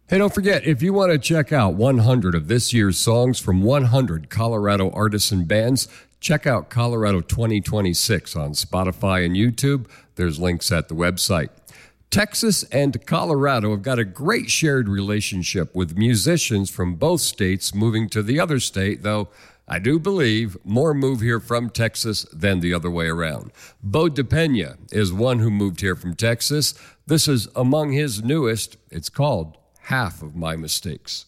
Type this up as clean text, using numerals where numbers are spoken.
Hey, don't forget, if you want to check out 100 of this year's songs from 100 Colorado artists and bands, check out Colorado 2026 on Spotify and YouTube. There's links at the website. Texas and Colorado have got a great shared relationship with musicians from both states moving to the other state, though I do believe more move here from Texas than the other way around. Bo DePena is one who moved here from Texas. This is among his newest. It's called Half of My Mistakes.